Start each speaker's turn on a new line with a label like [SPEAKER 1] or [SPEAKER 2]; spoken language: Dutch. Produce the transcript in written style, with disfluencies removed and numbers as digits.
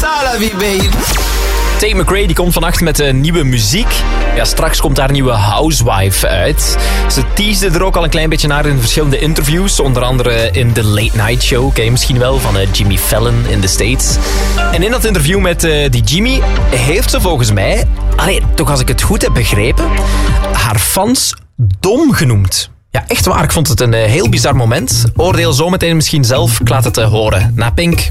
[SPEAKER 1] la vie, babe.
[SPEAKER 2] Tate McRae die komt vannacht met nieuwe muziek. Ja, straks komt haar nieuwe Housewife uit. Ze teasde er ook al een klein beetje naar in verschillende interviews. Onder andere in de Late Night Show, ken je misschien wel, van Jimmy Fallon in de States. En in dat interview met die Jimmy heeft ze volgens mij, toch als ik het goed heb begrepen, haar fans dom genoemd. Ja, echt waar. Ik vond het een heel bizar moment. Oordeel zometeen misschien zelf. Ik laat het horen. Na Pink.